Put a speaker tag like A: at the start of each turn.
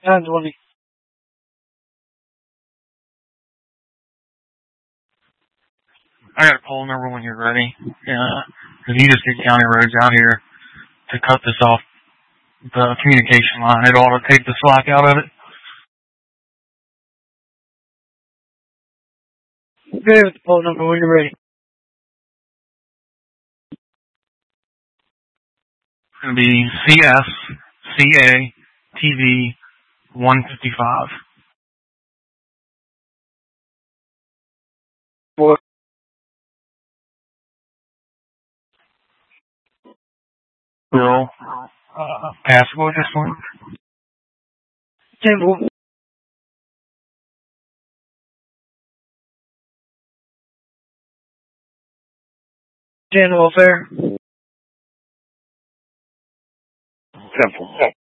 A: 920. I got a poll number when you're ready. Because you just get county roads out here to cut this off the communication line. It ought to take the slack out of it. Okay, with the poll number when you're ready. It's going to be CS-CA-TV 155. What? Bill, passable this one. Temple. General welfare. Temple.